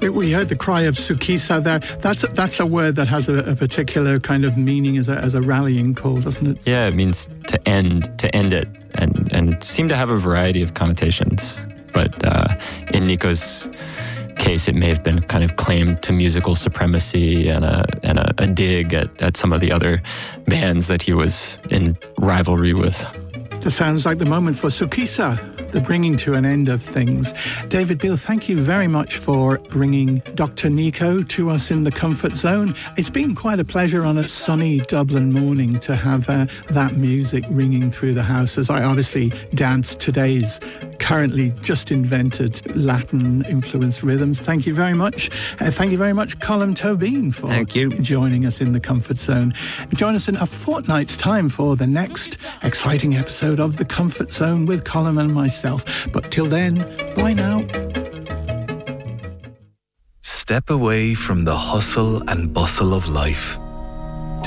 We heard the cry of Sukisa there. That's a word that has a particular kind of meaning as a rallying call, doesn't it? Yeah, it means to end it, and seem to have a variety of connotations. But in Nico's case, it may have been kind of claimed to musical supremacy and a dig at some of the other bands that he was in rivalry with. It sounds like the moment for Sukisa, the bringing to an end of things. David Beale, thank you very much for bringing Dr. Nico to us in the Comfort Zone. It's been quite a pleasure on a sunny Dublin morning to have that music ringing through the house as I obviously danced today's currently just invented Latin-influenced rhythms. Thank you very much. Thank you very much, Colm Tóibín, for joining us in the Comfort Zone. Join us in a fortnight's time for the next exciting episode of the Comfort Zone with Colm and myself. But till then, bye now. Step away from the hustle and bustle of life